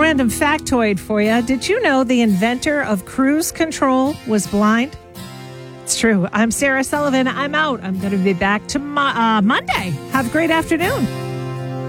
random factoid for you. Did you know the inventor of cruise control was blind? It's true. I'm Sarah Sullivan. I'm out. I'm going to be back to Monday. Have a great afternoon.